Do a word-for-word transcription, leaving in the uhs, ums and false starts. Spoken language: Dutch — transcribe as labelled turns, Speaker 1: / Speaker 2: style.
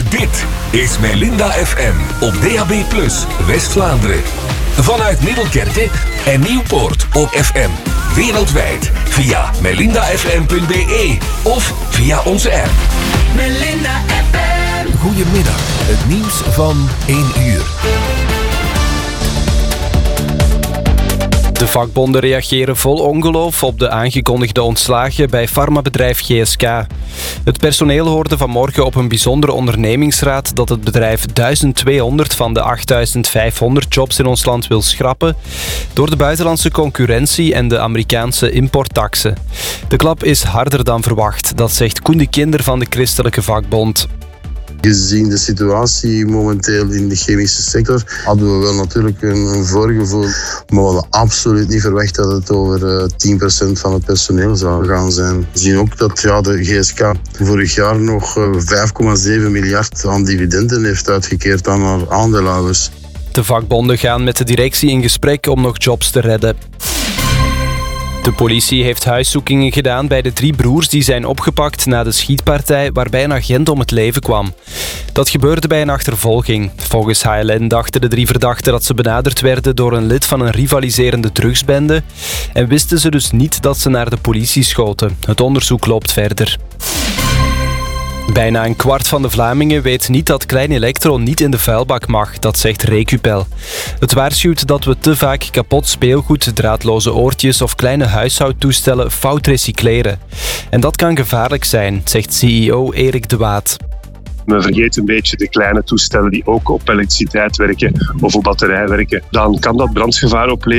Speaker 1: Dit is Melinda F M op D A B plus, West-Vlaanderen. Vanuit Middelkerke en Nieuwpoort op F M. Wereldwijd via melinda f m punt b e of via onze app.
Speaker 2: Melinda F M.
Speaker 1: Goedemiddag, het nieuws van één uur.
Speaker 3: De vakbonden reageren vol ongeloof op de aangekondigde ontslagen bij farmabedrijf G S K. Het personeel hoorde vanmorgen op een bijzondere ondernemingsraad dat het bedrijf duizend tweehonderd van de achtduizend vijfhonderd jobs in ons land wil schrappen door de buitenlandse concurrentie en de Amerikaanse importtaxen. De klap is harder dan verwacht, dat zegt Koen de Kinder van de Christelijke Vakbond.
Speaker 4: Gezien de situatie momenteel in de chemische sector hadden we wel natuurlijk een, een voorgevoel, maar we hadden absoluut niet verwacht dat het over uh, tien procent van het personeel zou gaan zijn. We zien ook dat ja, de G S K vorig jaar nog uh, vijf komma zeven miljard aan dividenden heeft uitgekeerd aan haar aandeelhouders.
Speaker 3: De vakbonden gaan met de directie in gesprek om nog jobs te redden. De politie heeft huiszoekingen gedaan bij de drie broers die zijn opgepakt na de schietpartij waarbij een agent om het leven kwam. Dat gebeurde bij een achtervolging. Volgens H L N dachten de drie verdachten dat ze benaderd werden door een lid van een rivaliserende drugsbende en wisten ze dus niet dat ze naar de politie schoten. Het onderzoek loopt verder. Bijna een kwart van de Vlamingen weet niet dat klein elektro niet in de vuilbak mag, dat zegt Recupel. Het waarschuwt dat we te vaak kapot speelgoed, draadloze oortjes of kleine huishoudtoestellen fout recycleren. En dat kan gevaarlijk zijn, zegt C E O Erik de Waat.
Speaker 5: Men vergeet een beetje de kleine toestellen die ook op elektriciteit werken of op batterij werken. Dan kan dat brandgevaar opleveren.